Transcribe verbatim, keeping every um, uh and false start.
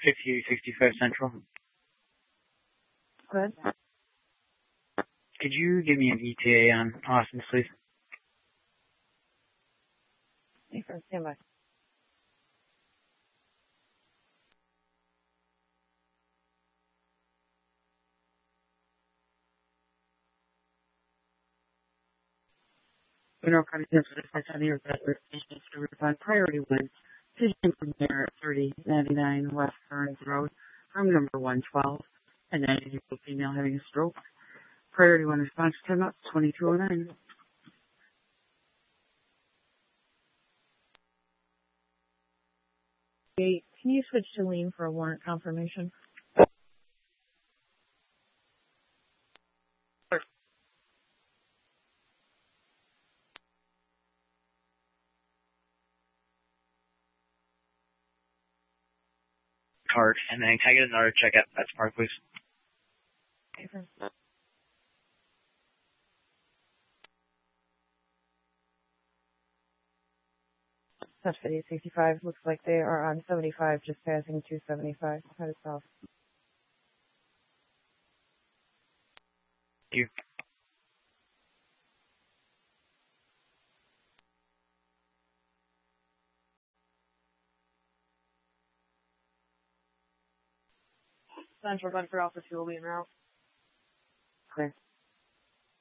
fifty-eight sixty-five Central. Good. Could you give me an E T A on Austin, please? Hey, first, stand by. Monroe County Dispatch on the airport station service on priority one. Pigeon from there at thirty ninety-nine West Burns Road from number one twelve. A ninety-year-old female having a stroke. Priority one response time up twenty-two oh nine. Hey, can you switch to lean for a warrant confirmation? Card, and then can I get another check at Pets Park, please? Okay, first. Touch fifty-eight sixty-five. Looks like they are on seventy-five, just passing two seventy-five. Headed south. Thank you. Central Gunford Alpha Fuel lean route. Clear.